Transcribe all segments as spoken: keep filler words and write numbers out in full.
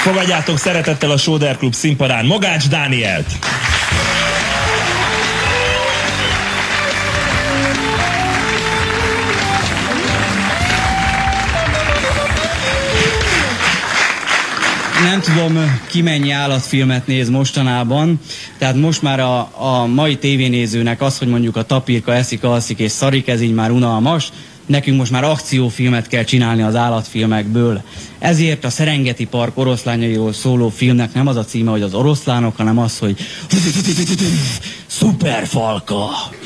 Fogadjátok szeretettel a Sóder Klub színpadán Mogács Dánielt! Nem tudom, ki mennyi állatfilmet néz mostanában, tehát most már a, a mai tévénézőnek az, hogy mondjuk a tapirka eszik, alszik és szarik, ez így már unalmas. Nekünk most már akciófilmet kell csinálni az állatfilmekből. Ezért a Serengeti Park oroszlányairól szóló filmnek nem az a címe, hogy az oroszlánok, hanem az, hogy Szuperfalka.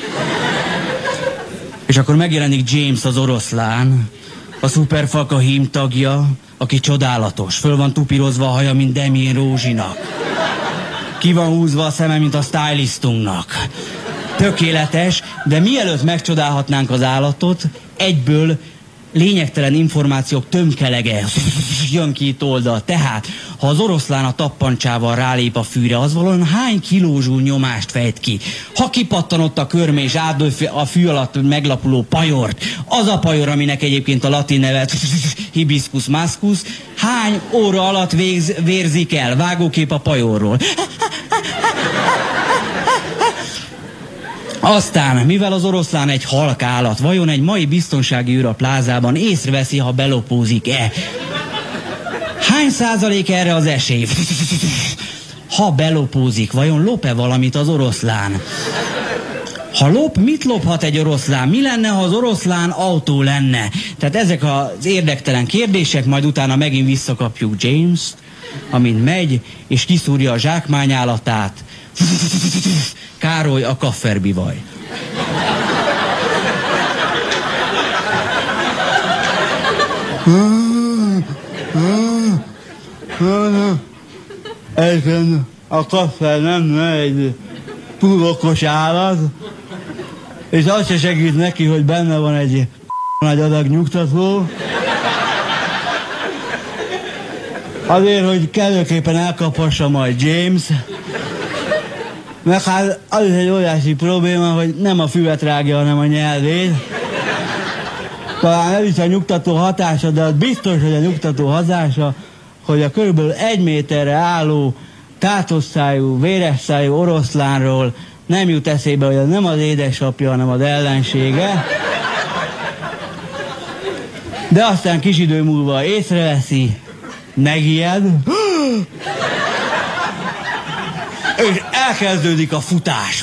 És akkor megjelenik James az oroszlán, a Szuperfalka hímtagja, aki csodálatos. Föl van tupírozva a haja, mint Demjén Rózsinak. Ki van húzva a szeme, mint a stylistunknak. Tökéletes, de mielőtt megcsodálhatnánk az állatot, egyből lényegtelen információk tömkelege jön ki itt oldal. Tehát, ha az oroszlán a tappancsával rálép a fűre, az valóan hány kilózsúl nyomást fejt ki? Ha kipattanott a körme és átdől a fű alatt meglapuló pajort, az a pajor, aminek egyébként a latin neve hibiscus mascus, hány óra alatt végz, vérzik el? Vágókép a pajorról. Aztán, mivel az oroszlán egy halk állat, vajon egy mai biztonsági őr a plázában észreveszi, ha belopózik-e? Hány százalék erre az esély? Ha belopózik, vajon lop-e valamit az oroszlán? Ha lop, mit lophat egy oroszlán? Mi lenne, ha az oroszlán autó lenne? Tehát ezek az érdektelen kérdések, majd utána megint visszakapjuk James-t, amint megy, és kiszúrja a zsákmányállatát. Károly a kafferbivaj. Egyébként a kaffer nem egy túl okos állat, és az se segít neki, hogy benne van egy nagy adag nyugtató. Azért, hogy kellőképpen elkaphassa majd James. Meg hát az is egy óriási probléma, hogy nem a füvet rágja, hanem a nyelvét. Talán ez is a nyugtató hatása, de az biztos, hogy a nyugtató hatása, hogy a körülbelül egy méterre álló, tátosszájú, véresszájú oroszlánról nem jut eszébe, hogy az nem az édesapja, hanem az ellensége. De aztán kis idő múlva észreveszi, megijed, és elkezdődik a futás.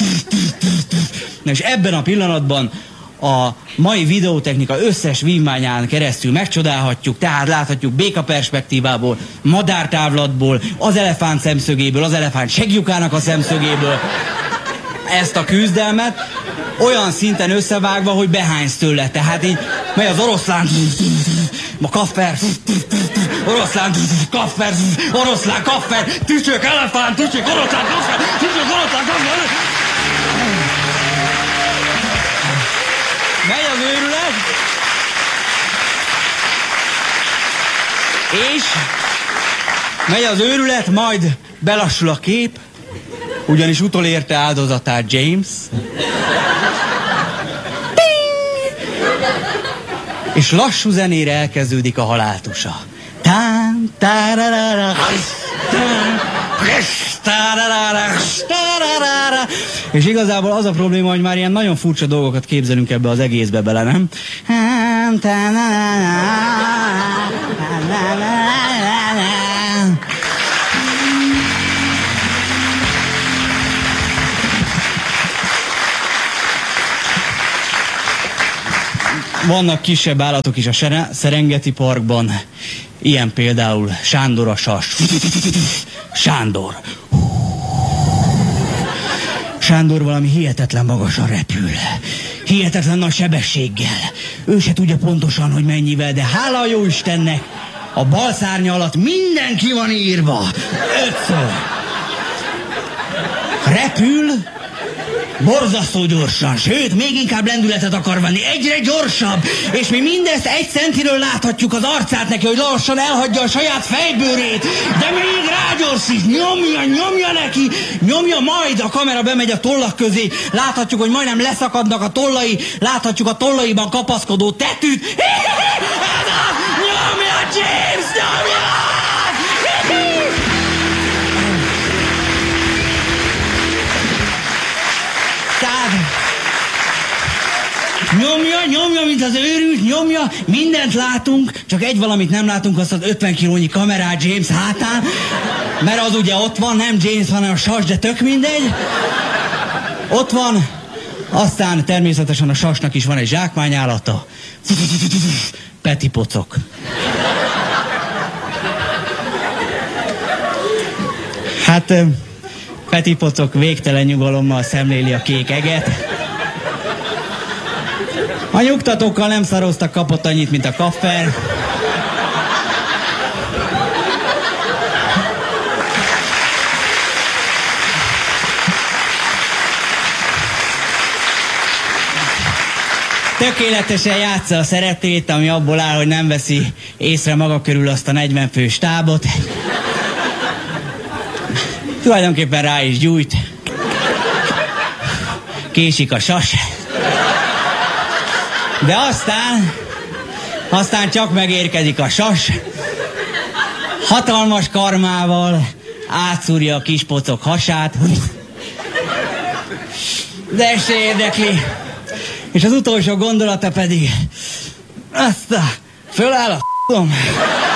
És ebben a pillanatban a mai videótechnika összes vívmányán keresztül megcsodálhatjuk, tehát láthatjuk béka perspektívából, madártávlatból, az elefánt szemszögéből, az elefánt segjukának a szemszögéből ezt a küzdelmet, olyan szinten összevágva, hogy behánysz tőle. Tehát így megy az oroszlán, a kaffer, oroszlán, kaffer, oroszlán, kaffer, tücsök, elefánt, tücsök, oroszlán, kaffer, tücsök, oroszlán, kaffer. Megy az őrület, és megy az őrület, majd belassul a kép, ugyanis utolérte áldozatát James. És lassú zenére elkezdődik a haláltusa. Tán, tárarara, tán, tárarara, tárarara. És igazából az a probléma, hogy már ilyen nagyon furcsa dolgokat képzelünk ebbe az egészbe bele, nem? Vannak kisebb állatok is a Serengeti Parkban, ilyen például Sándor a sas. Sándor. Sándor valami hihetetlen magasan repül. Hihetetlen nagy sebességgel. Ő se tudja pontosan, hogy mennyivel, de hála a jó Istennek, a bal szárnya alatt minden ki van írva. Ötször. Repül, borzasztó gyorsan, sőt, még inkább lendületet akar venni, egyre gyorsabb, és mi mindezt egy centiről láthatjuk az arcát neki, hogy lassan elhagyja a saját fejbőrét, de még rágyorsít, nyomja, nyomja neki, nyomja, majd a kamera bemegy a tollak közé, láthatjuk, hogy majdnem leszakadnak a tollai, láthatjuk a tollaiban kapaszkodó tetűt, nyomja, James, nyomja! nyomja, mint az őrült, nyomja, mindent látunk, csak egy valamit nem látunk, azt az ötven kilónyi kamerát James hátán, mert az ugye ott van, nem James, hanem a sas, de tök mindegy. Ott van, aztán természetesen a sasnak is van egy zsákmányállata. Peti pocok. Hát Peti pocok végtelen nyugalommal szemléli a kék eget. A nyugtatókkal nem szaroztak, kapott annyit, mint a kaffer. Tökéletesen játsza a szerepét, ami abból áll, hogy nem veszi észre maga körül azt a negyven fős stábot. Tulajdonképpen rá is gyújt. Késik a sas. De aztán, aztán csak megérkezik a sas. Hatalmas karmával átszúrja a kis pocok hasát. De se érdekli. És az utolsó gondolata pedig, azt a, föláll a f***om.